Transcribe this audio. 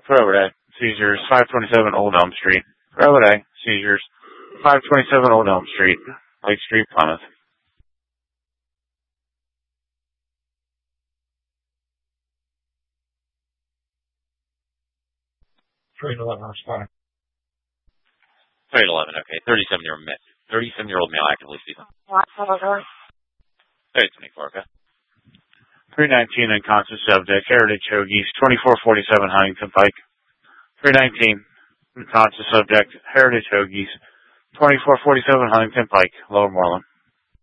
For overnight seizures, 527 Old Elm Street. For overnight seizures, 527 Old Elm Street, Lake Street, Plymouth. 311 responding. 311, okay. 37-year-old male actively seized. 324, okay. 319 unconscious subject, Heritage Hoagies, 2447 Huntington Pike. 319 unconscious subject, Heritage Hoagies, 2447 Huntington Pike, Lower Moreland.